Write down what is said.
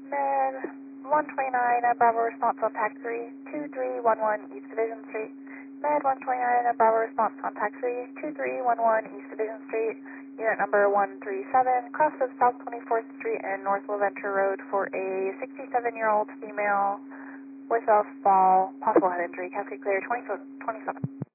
Med 129 Bravo response on TAC 3, 2311 East Division Street. Med 129 Bravo response on TAC 3, 2311 East Division Street. Unit number 137, cross of South 24th Street and North LaVenture Road for a 67-year-old female with a fall, possible head injury. Cascade clear 27.